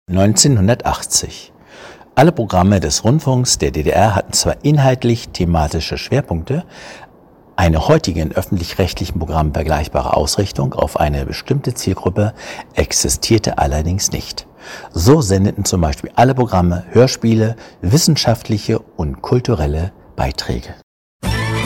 1980. Alle Programme des Rundfunks der DDR hatten zwar inhaltlich thematische Schwerpunkte, eine heutigen öffentlich-rechtlichen Programmen vergleichbare Ausrichtung auf eine bestimmte Zielgruppe existierte allerdings nicht. So sendeten zum Beispiel alle Programme Hörspiele, wissenschaftliche und kulturelle Beiträge.